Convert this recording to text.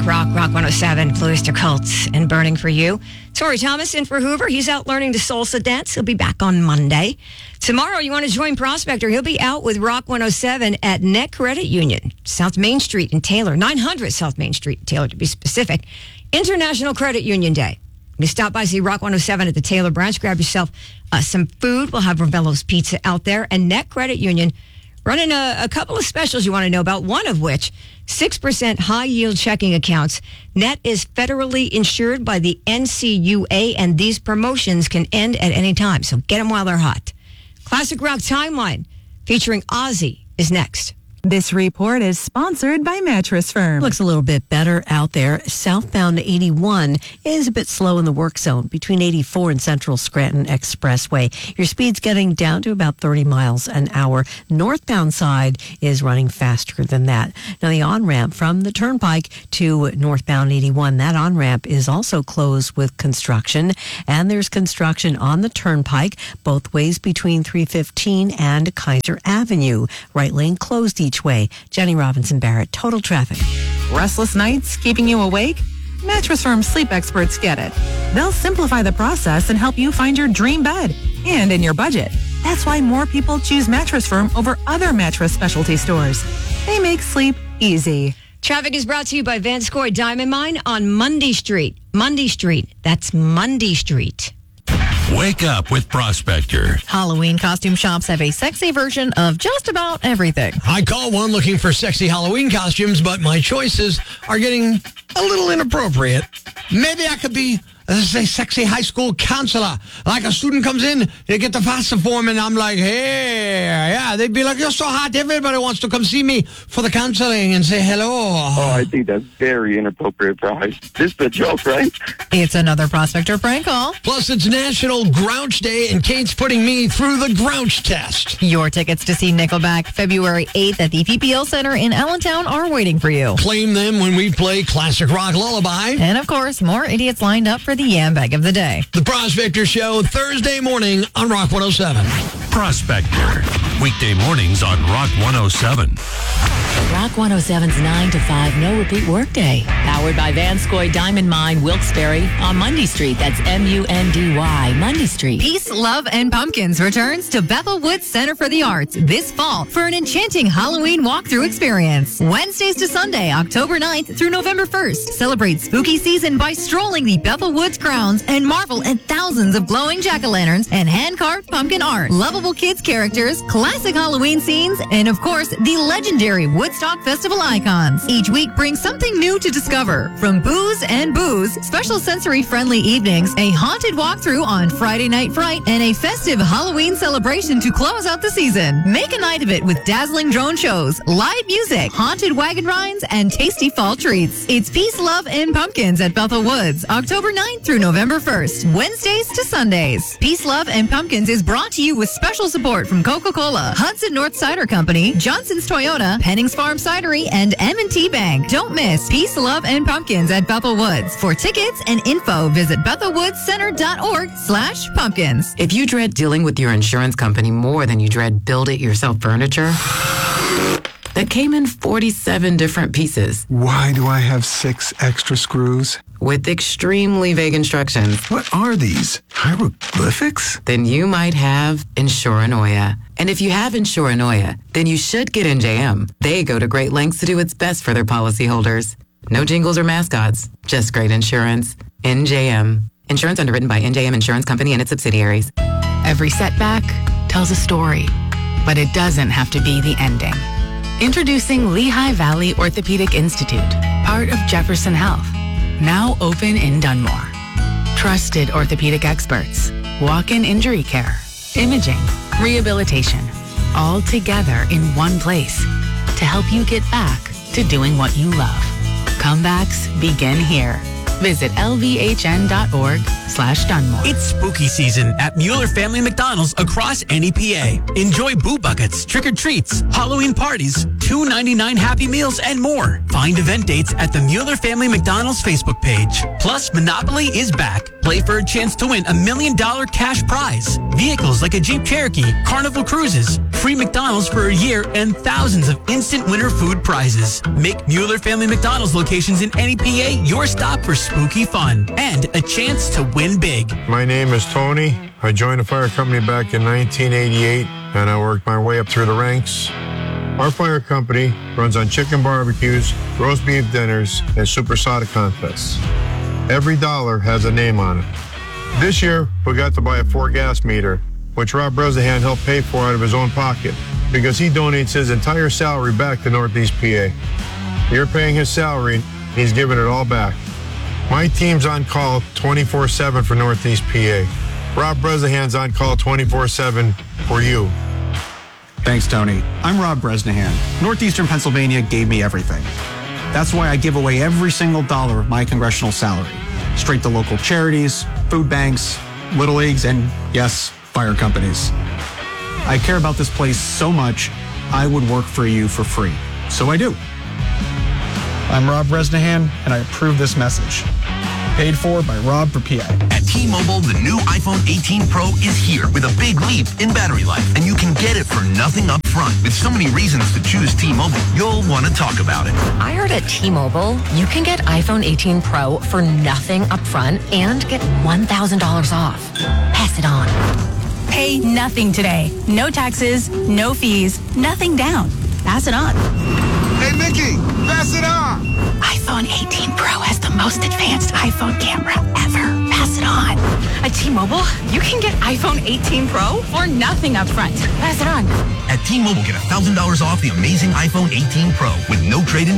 Rock 107, Bluester Cults, and Burning for You. Tori Thomas in for Hoover. He's out learning to salsa dance. He'll be back on Monday. Tomorrow, you want to join Prospector. He'll be out with Rock 107 at Net Credit Union, South Main Street in Taylor, 900 South Main Street in Taylor to be specific. International Credit Union Day. You stop by, see Rock 107 at the Taylor branch. Grab yourself some food. We'll have Ravello's Pizza out there. And Net Credit Union running a couple of specials you want to know about, one of which, 6% high-yield checking accounts. Net is federally insured by the NCUA, and these promotions can end at any time, so get them while they're hot. Classic Rock Timeline featuring Ozzy is next. This report is sponsored by Mattress Firm. Looks a little bit better out there. Southbound 81 is a bit slow in the work zone between 84 and Central Scranton Expressway. Your speed's getting down to about 30 miles an hour. Northbound side is running faster than that. Now, the on-ramp from the Turnpike to northbound 81, that on-ramp is also closed with construction. And there's construction on the Turnpike both ways between 315 and Kaiser Avenue. Right lane closed each way. Jenny Robinson Barrett, Total Traffic. Restless nights keeping you awake? Mattress Firm sleep experts get it. They'll simplify the process and help you find your dream bed and in your budget. That's why more people choose Mattress Firm over other mattress specialty stores. They make sleep easy. Traffic is brought to you by Vanscoy Diamond Mine on Mundy Street. Mundy Street. That's Mundy Street. Wake up with Prospector. Halloween costume shops have a sexy version of just about everything. I call one looking for sexy Halloween costumes, but my choices are getting a little inappropriate. Maybe I could be a sexy high school counselor. Like a student comes in, they get the FAFSA form, and I'm like, hey, yeah. They'd be like, you're so hot, everybody wants to come see me for the counseling and say hello. Oh, I think that's very inappropriate for high school. This is a joke, right? It's another Prospector prank call. Plus, it's National Grouch Day, and Kate's putting me through the Grouch test. Your tickets to see Nickelback February 8th at the PPL Center in Allentown are waiting for you. Claim them when we play Classic Rock Lullaby. And, of course, more idiots lined up for the Yam Bag of the Day. The Prospector Show, Thursday morning on Rock 107. Prospector. Weekday mornings on Rock 107. Rock 107's 9 to 5 no repeat workday. Powered by Vanscoy Diamond Mine, Wilkes-Barre on Mundy Street. That's M-U-N-D-Y, Mundy Street. Peace, Love, and Pumpkins returns to Bethel Woods Center for the Arts this fall for an enchanting Halloween walkthrough experience. Wednesdays to Sunday, October 9th through November 1st. Celebrate spooky season by strolling the Bethel Woods grounds and marvel at thousands of glowing jack-o'-lanterns and hand-carved pumpkin art, lovable kids characters, classic Halloween scenes, and of course, the legendary Woodstock Festival icons. Each week brings something new to discover. From booze and booze, special sensory-friendly evenings, a haunted walkthrough on Friday Night Fright, and a festive Halloween celebration to close out the season. Make a night of it with dazzling drone shows, live music, haunted wagon rides, and tasty fall treats. It's Peace, Love, and Pumpkins at Bethel Woods, October 9th through November 1st, Wednesdays to Sundays. Peace, Love, and Pumpkins is brought to you with special support from Coca-Cola, Hudson North Cider Company, Johnson's Toyota, Penning's Farm Cidery, and M&T Bank. Don't miss Peace, Love, and Pumpkins at Bethel Woods. For tickets and info, visit bethelwoodscenter.org/pumpkins. If you dread dealing with your insurance company more than you dread build-it-yourself furniture that came in 47 different pieces. Why do I have 6 extra screws? With extremely vague instructions. What are these? Hieroglyphics? Then you might have Insuranoia. And if you have Insuranoia, then you should get NJM. They go to great lengths to do what's best for their policyholders. No jingles or mascots, just great insurance. NJM. Insurance underwritten by NJM Insurance Company and its subsidiaries. Every setback tells a story, but it doesn't have to be the ending. Introducing Lehigh Valley Orthopedic Institute, part of Jefferson Health, now open in Dunmore. Trusted orthopedic experts, walk-in injury care, imaging, rehabilitation, all together in one place to help you get back to doing what you love. Comebacks begin here. Visit lvhn.org/Dunmore. It's spooky season at Mueller Family McDonald's across NEPA. Enjoy Boo Buckets, Trick or Treats, Halloween parties, $2.99 Happy Meals, and more. Find event dates at the Mueller Family McDonald's Facebook page. Plus, Monopoly is back. Play for a chance to win $1 million cash prize. Vehicles like a Jeep Cherokee, Carnival Cruises, free McDonald's for a year, and thousands of instant winner food prizes. Make Mueller Family McDonald's locations in any PA your stop for spooky fun and a chance to win big. My name is Tony. I joined the fire company back in 1988, and I worked my way up through the ranks. Our fire company runs on chicken barbecues, roast beef dinners, and supersonic contests. Every dollar has a name on it. This year, we got to buy a 4 gas meter, which Rob Bresnahan helped pay for out of his own pocket because he donates his entire salary back to Northeast PA. You're paying his salary, he's giving it all back. My team's on call 24/7 for Northeast PA. Rob Bresnahan's on call 24/7 for you. Thanks, Tony. I'm Rob Bresnahan. Northeastern Pennsylvania gave me everything. That's why I give away every single dollar of my congressional salary, straight to local charities, food banks, Little Leagues, and yes, fire companies. I care about this place so much, I would work for you for free. So I do. I'm Rob Bresnahan, and I approve this message. Paid for by Rob for PA. At T-Mobile, the new iPhone 18 Pro is here with a big leap in battery life, and you can get it for nothing up front. With so many reasons to choose T-Mobile, you'll want to talk about it. I heard at T-Mobile, you can get iPhone 18 Pro for nothing up front and get $1,000 off. Pass it on. Pay nothing today. No taxes, no fees, nothing down. Pass it on. Hey, Mickey, pass it on. iPhone 18 Pro has the most advanced iPhone camera ever. Pass it on. At T-Mobile, you can get iPhone 18 Pro for nothing up front. Pass it on. At T-Mobile, get $1,000 off the amazing iPhone 18 Pro with no trade-in